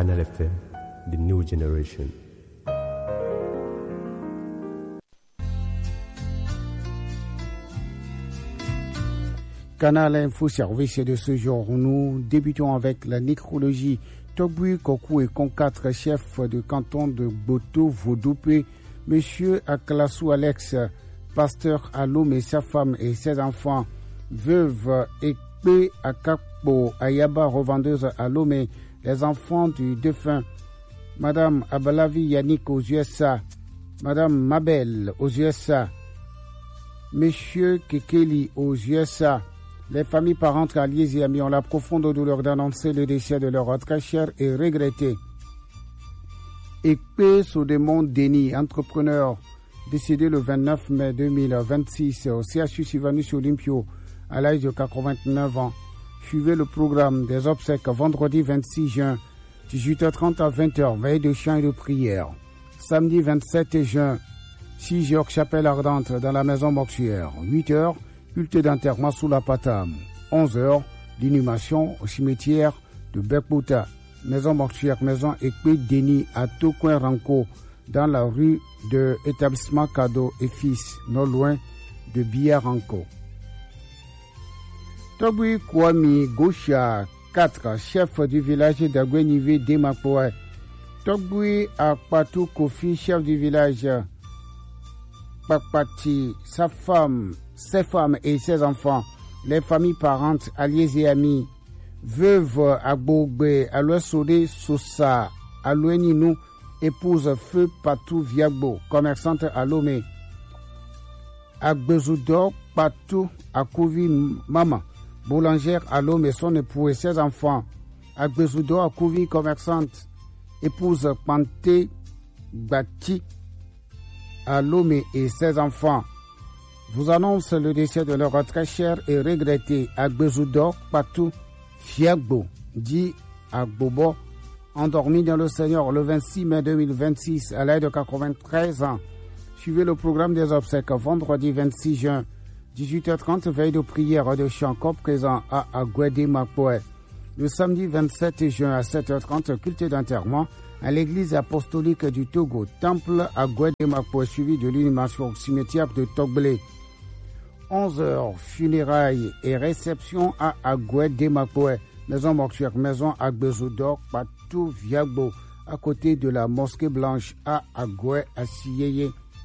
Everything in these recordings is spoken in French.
Canal FM, the new generation. Canal Info Service de ce jour. Nous débutons avec la nécrologie. Togbu Kokou et Konkatre, chef de canton de Boto Vodoupe, Monsieur Aklassou Alex, pasteur Alom et sa femme et ses enfants, veuve Ekpe Akakbo Ayaba, revendeuse Alom, les enfants du défunt, Madame Abalavi Yannick aux USA, Madame Mabel aux USA, Monsieur Kekeli aux USA. Les familles, parents, alliés et amis ont la profonde douleur d'annoncer le décès de leur très cher et regretté. Ekpe Sodemon Denis, entrepreneur, décédé le 29 mai 2026 au CHU Sylvanus Olympio à l'âge de 89 ans. Suivez le programme des obsèques vendredi 26 juin, 18h30 à 20h, veille de chant et de prière. Samedi 27 juin, 6h, chapelle ardente dans la maison mortuaire. 8h, culte d'enterrement sous la Patam. 11h, l'inhumation au cimetière de Bekbouta. Maison mortuaire, maison Ekpe Denis à Tokoin Ranko, dans la rue de établissement Cadeau et Fils, non loin de Bia-Ranko. Togui Kwami Gosha 4, chef du village d'Agwenivé Demapoe. Togui Akpatou Kofi, chef du village Pakpati, sa femme, ses femmes et ses enfants, les familles parentes, alliés et amis, veuve Agbogbe, Alouesode Sosa, Aloueninou, épouse Feu Patou Viagbo, commerçante à Lomé, Agbezoudor Patou Akouvi Mama, boulangère à Lomé, son époux et ses enfants, Agbezoudor Akouvi, commerçante, épouse Panté Bati à Lomé et ses enfants, vous annonce le décès de leur très cher et regretté Agbezoudor Patou Fiagbo, dit Agbobo, endormi dans le Seigneur le 26 mai 2026 à l'âge de 93 ans. Suivez le programme des obsèques vendredi 26 juin, 18h30, veille de prière de chant présent à Agwede Makpoe. Le samedi 27 juin à 7h30, culte d'enterrement à l'église apostolique du Togo, temple Agwede Makpoe, suivi de l'inhumation au cimetière de Togbele. 11h, funérailles et réception à Agwede Makpoe, maison mortuaire, maison Agbezoudor Patou Viagbo, à côté de la mosquée blanche à Agwe Assiyeye.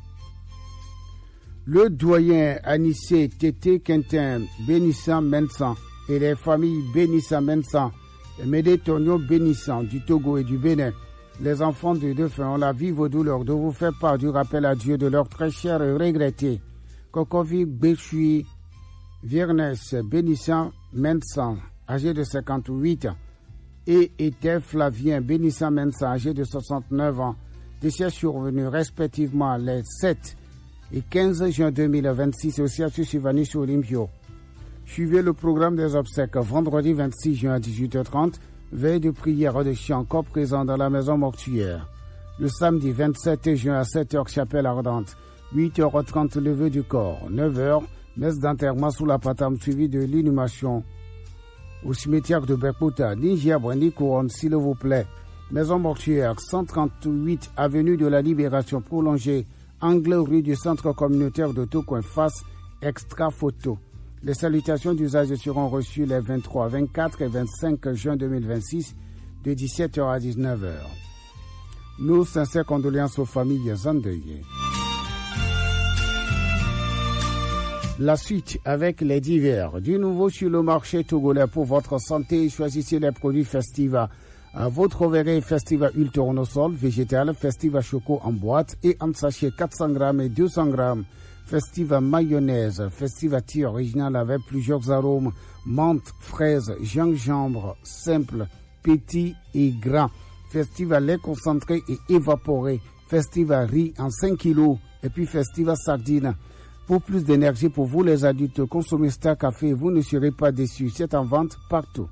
Le doyen Anissé Tété Quentin bénissant Mensan et les familles bénissant Mensan et Médé Tonio bénissant du Togo et du Bénin, les enfants de défunts ont la vive douleur de vous faire part du rappel à Dieu de leur très cher et regretté Kokovi Béchui Viernes bénissant Mensan, âgé de 58 ans, et était Flavien bénissant Mensan, âgé de 69 ans, décès survenus respectivement les 7 et 15 juin 2026 au CHU Sylvanus Olympio. Suivez le programme des obsèques vendredi 26 juin à 18h30, veille de prière de chant encore présent dans la maison mortuaire. Le samedi 27 juin à 7h, chapelle ardente. 8h30, levée du corps. 9h, messe d'enterrement sous la Patam, suivi de l'inhumation au cimetière de Bekbouta. Niger Brandi Couronne, s'il vous plaît. Maison mortuaire, 138 avenue de la Libération prolongée, angle rue du centre communautaire de Tokoin, face extra photo. Les salutations d'usage seront reçues les 23, 24 et 25 juin 2026 de 17h à 19h. Nos sincères condoléances aux familles endeuillées. La suite avec les divers. Du nouveau sur le marché togolais pour votre santé. Choisissez les produits Festiva. Vous trouverez Festiva Huile Tournesol végétal, Festiva Choco en boîte et en sachet 400 grammes et 200 grammes. Festiva mayonnaise, Festiva tea original avec plusieurs arômes, menthe, fraise, gingembre, simple, petit et grand. Festiva lait concentré et évaporé. Festiva riz en 5 kg et puis Festiva sardine. Pour plus d'énergie pour vous les adultes, consommez Star Café, vous ne serez pas déçus. C'est en vente partout.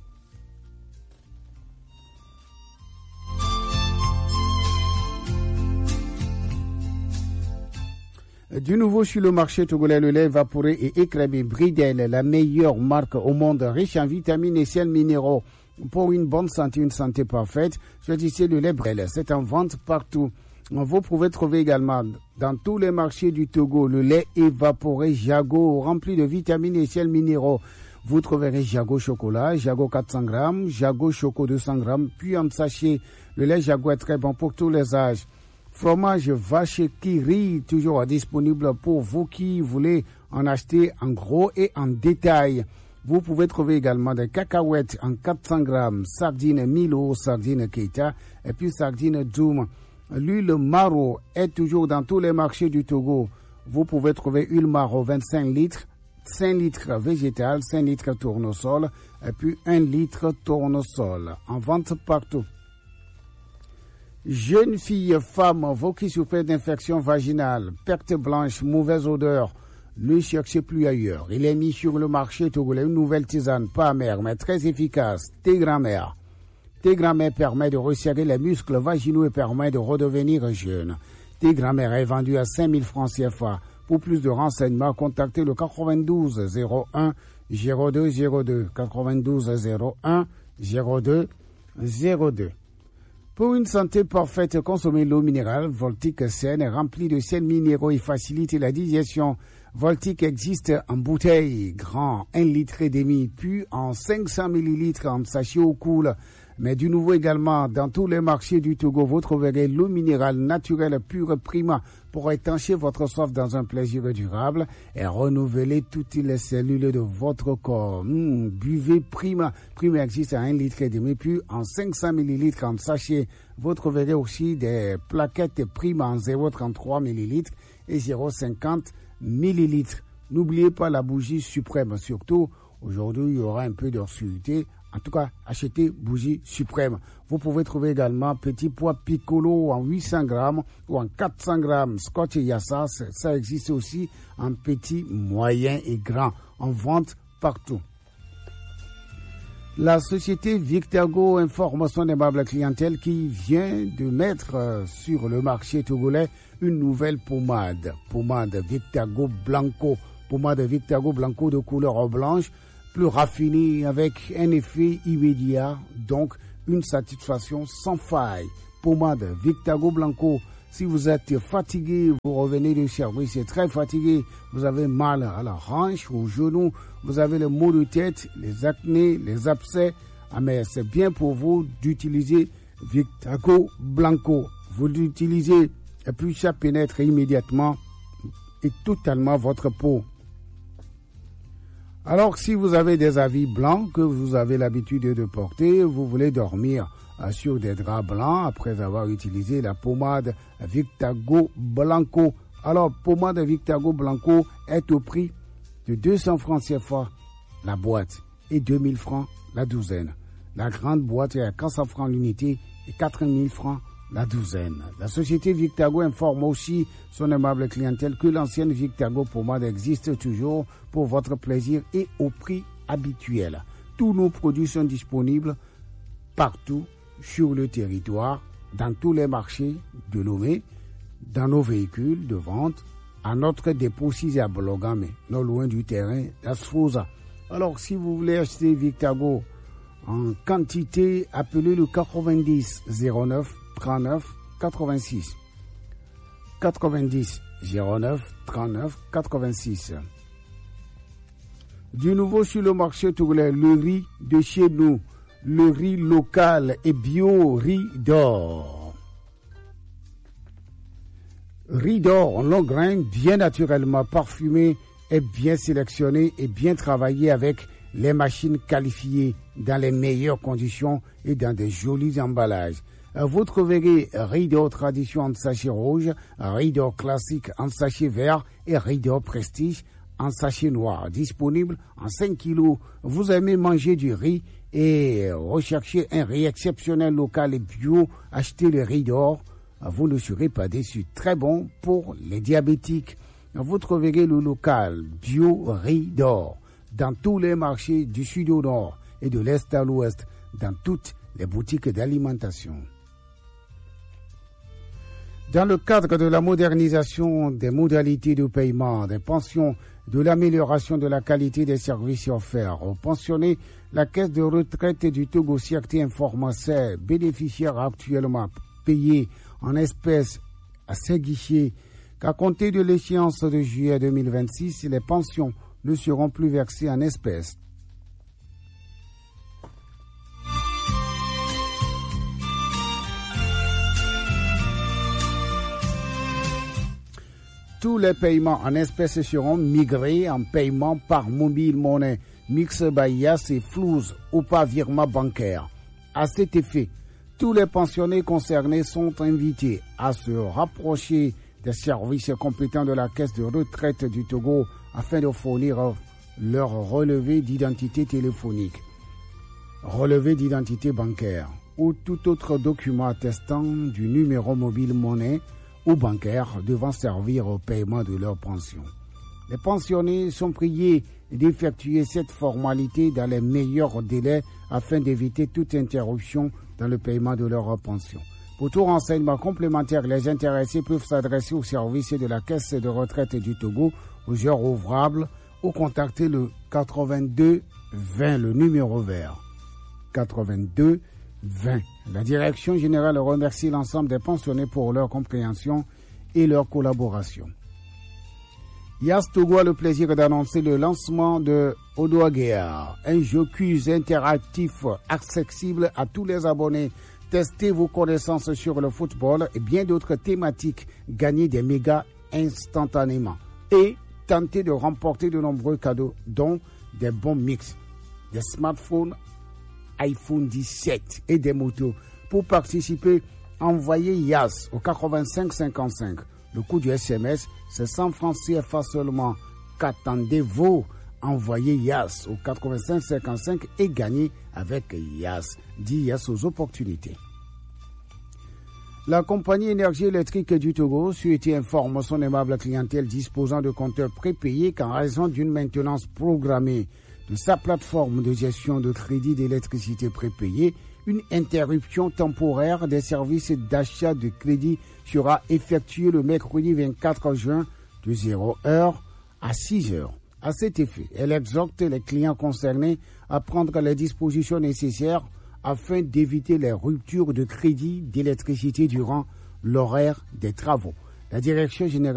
Du nouveau sur le marché togolais, le lait évaporé et écrémé Bridel, la meilleure marque au monde, riche en vitamines et sels minéraux. pour une bonne santé, une santé parfaite. Choisissez le lait Brel, c'est en vente partout. Vous pouvez trouver également dans tous les marchés du Togo le lait évaporé Jago rempli de vitamines et sels minéraux. Vous trouverez Jago chocolat, Jago 400 grammes, Jago choco 200 grammes, puis en sachet. Le lait Jago est très bon pour tous les âges. Fromage vache qui rit, toujours disponible pour vous qui voulez en acheter en gros et en détail. Vous pouvez trouver également des cacahuètes en 400 grammes, sardines Milo, sardines Keita et puis sardines Doom. L'huile Maro est toujours dans tous les marchés du Togo. Vous pouvez trouver huile Maro 25 litres, 5 litres végétal, 5 litres tournesol et puis 1 litre tournesol. En vente partout. Jeunes filles, femmes, vous qui souffrez d'infection vaginale, perte blanche, mauvaise odeur, ne cherchez plus ailleurs. Il est mis sur le marché togolais une nouvelle tisane, pas amère mais très efficace, thé grand-mère. Thé grand-mère permet de resserrer les muscles vaginaux et permet de redevenir jeune. Thé grand-mère est vendu à 5 000 francs CFA. Pour plus de renseignements, contactez le 92 01 02 02 92 01 02 02. Pour une santé parfaite, consommez l'eau minérale Voltic saine remplie de sels minéraux et facilite la digestion. Voltic existe en bouteille grand 1,5 litre, puis en 500 ml en sachet au cool. Mais du nouveau également, dans tous les marchés du Togo, vous trouverez l'eau minérale naturelle pure Prima pour étancher votre soif dans un plaisir durable et renouveler toutes les cellules de votre corps. Buvez Prima. Prima existe à 1,5 litre, puis en 500 ml en sachet. Vous trouverez aussi des plaquettes Prima en 0,33 ml et 0,50 ml. N'oubliez pas la bougie suprême, surtout aujourd'hui il y aura un peu d'obscurité. En tout cas, achetez bougie suprême. Vous pouvez trouver également petit pois piccolo en 800 grammes ou en 400 grammes. Scotch et Yassa, ça existe aussi en petit, moyen et grand. En vente partout. La société Victago informe son aimable clientèle qui vient de mettre sur le marché togolais une nouvelle pommade. Pommade Victago Blanco. Pommade Victago Blanco de couleur blanche, plus raffiné avec un effet immédiat, donc une satisfaction sans faille. Pommade Victago Blanco. Si vous êtes fatigué, vous revenez du service, c'est très fatigué, vous avez mal à la hanche, au genou, vous avez le maux de tête, les acnés, les abcès, mais c'est bien pour vous d'utiliser Victago Blanco. Vous l'utilisez et puis ça pénètre immédiatement et totalement votre peau. Alors, si vous avez des habits blancs que vous avez l'habitude de porter, vous voulez dormir sur des draps blancs après avoir utilisé la pommade Victago Blanco. Alors, pommade Victago Blanco est au prix de 200 francs CFA la boîte et 2000 francs la douzaine. La grande boîte est à 400 francs l'unité et 4000 francs la douzaine. La société Victago informe aussi son aimable clientèle que l'ancienne Victago pommade existe toujours pour votre plaisir et au prix habituel. Tous nos produits sont disponibles partout sur le territoire, dans tous les marchés de Lomé, dans nos véhicules de vente, à notre dépôt 6 à Bologame, non loin du terrain d'Asfosa. Alors, si vous voulez acheter Victago en quantité, appelez le 90 09 39 86. 90 09 39 86. Du nouveau sur le marché togolais, le riz de chez nous, le riz local et bio, riz d'or. Riz d'or en long grain, bien naturellement parfumé et bien sélectionné et bien travaillé avec les machines qualifiées dans les meilleures conditions et dans des jolis emballages. Vous trouverez riz d'or tradition en sachet rouge, riz d'or classique en sachet vert et riz d'or prestige en sachet noir. Disponible en 5 kilos. Vous aimez manger du riz et recherchez un riz exceptionnel local et bio. Achetez le riz d'or. Vous ne serez pas déçus. Très bon pour les diabétiques. Vous trouverez le local bio riz d'or dans tous les marchés du sud au nord et de l'est à l'ouest, dans toutes les boutiques d'alimentation. Dans le cadre de la modernisation des modalités de paiement des pensions, de l'amélioration de la qualité des services offerts aux pensionnés, la Caisse de retraite du Togo CRT informe ses bénéficiaires actuellement payés en espèces à ses guichets qu'à compter de l'échéance de juillet 2026, les pensions ne seront plus versées en espèces. Tous les paiements en espèces seront migrés en paiement par mobile monnaie, Mix by Yas et Flouz ou par virement bancaire. À cet effet, tous les pensionnés concernés sont invités à se rapprocher des services compétents de la Caisse de retraite du Togo afin de fournir leur relevé d'identité téléphonique, relevé d'identité bancaire ou tout autre document attestant du numéro mobile monnaie ou bancaires devant servir au paiement de leur pension. Les pensionnés sont priés d'effectuer cette formalité dans les meilleurs délais afin d'éviter toute interruption dans le paiement de leur pension. Pour tout renseignement complémentaire, les intéressés peuvent s'adresser au service de la Caisse de retraite du Togo aux heures ouvrables ou contacter le 82 20, le numéro vert. 82 20. La direction générale remercie l'ensemble des pensionnés pour leur compréhension et leur collaboration. Yas Togo a le plaisir d'annoncer le lancement de Odoagea, un jeu quiz interactif accessible à tous les abonnés. Testez vos connaissances sur le football et bien d'autres thématiques. Gagnez des mégas instantanément et tentez de remporter de nombreux cadeaux, dont des bons mix, des smartphones iPhone 17 et des motos. Pour participer, envoyez YAS au 8555. Le coût du SMS, c'est 100 francs CFA seulement. Qu'attendez-vous? Envoyez YAS au 8555 et gagnez avec YAS. Dit YAS aux opportunités. La compagnie énergie électrique du Togo souhaite informer son aimable clientèle disposant de compteurs prépayés qu'en raison d'une maintenance programmée de sa plateforme de gestion de crédit d'électricité prépayée, une interruption temporaire des services d'achat de crédit sera effectuée le mercredi 24 juin de 0h à 6h. À cet effet, elle exhorte les clients concernés à prendre les dispositions nécessaires afin d'éviter les ruptures de crédit d'électricité durant l'horaire des travaux. La direction générale